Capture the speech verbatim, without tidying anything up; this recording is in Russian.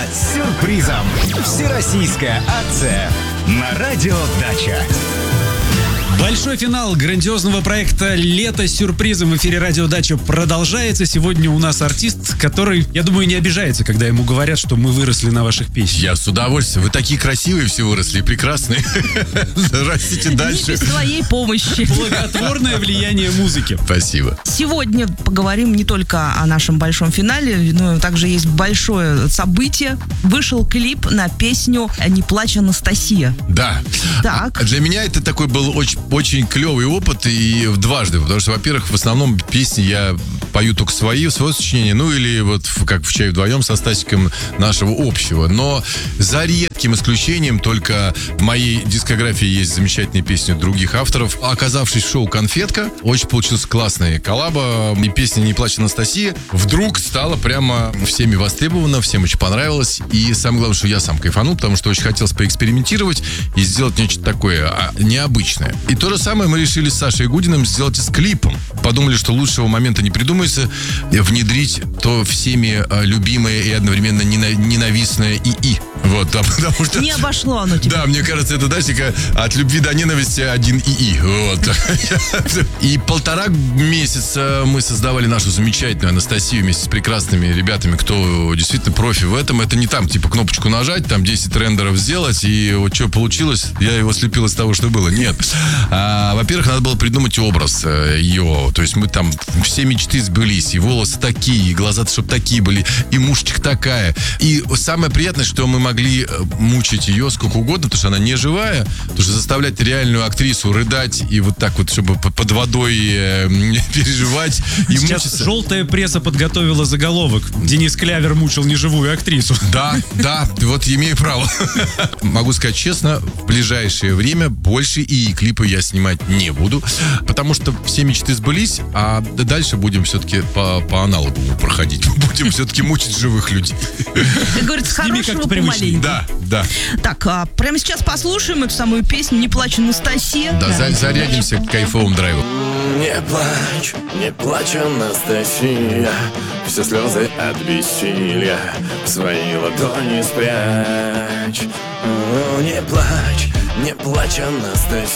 с сюрпризом. Всероссийская акция на Радио Дача. Большой финал грандиозного проекта «Лето с сюрпризом» в эфире «Радио Дача» продолжается. Сегодня у нас артист, который, я думаю, не обижается, когда ему говорят, что мы выросли на ваших песнях. Я с удовольствием. Вы такие красивые все выросли, прекрасные. Растите дальше. Не без своей помощи. Благотворное влияние музыки. Спасибо. Сегодня поговорим не только о нашем большом финале, но также есть большое событие. Вышел клип на песню «Не плачь, Анастасия». Да. Так. Для меня это такой был очень, очень клевый опыт и дважды, потому что, во-первых, в основном песни я пою только свои, свое сочинение, ну или вот как в «Чай вдвоем» со Стасиком нашего общего. Но за редким исключением только в моей дискографии есть замечательные песни других авторов. Оказавшись в шоу «Конфетка», очень получилась классная коллаба, и песня «Не плачь, Анастасия» вдруг стала прямо всеми востребована, всем очень понравилась. И самое главное, что я сам кайфанул, потому что очень хотелось поэкспериментировать и сделать нечто такое необычное. И то же самое мы решили с Сашей Гудиным сделать и с клипом. Подумали, что лучшего момента не придумается внедрить то всеми любимое и одновременно ненавистное ИИ. Вот, да, потому что... Не обошло оно тебя. Да, мне кажется, это, Дасика, от любви до ненависти один ИИ. Вот. И полтора месяца мы создавали нашу замечательную Анастасию вместе с прекрасными ребятами, кто действительно профи в этом. Это не там, типа, кнопочку нажать, там десять рендеров сделать, и вот что получилось, я его слепил из того, что было. Нет. А, во-первых, надо было придумать образ ее. То есть мы там, все мечты сбылись, и волосы такие, и глаза-то, чтобы такие были, и мушечка такая. И самое приятное, что мы могли мучить ее сколько угодно, потому что она не живая, потому что заставлять реальную актрису рыдать и вот так вот, чтобы под водой э, переживать и Сейчас мучиться. желтая пресса подготовила заголовок: Денис Клявер мучил неживую актрису. Да, да, вот имею право. Могу сказать честно, в ближайшее время больше и клипы я снимать не буду, потому что все мечты сбылись, а дальше будем все-таки по, по аналогу проходить. Будем все-таки мучить живых людей. Как говорится, хорошего помаленьку. Да, да. Так, а прямо сейчас послушаем эту самую песню «Не плачь, Анастасия». Да, за- зарядимся кайфовым драйвом. Не плачь, не плачь, Анастасия, все слезы от бессилия в свои ладони спрячь. О, не плачь, не плачь, Анастасия,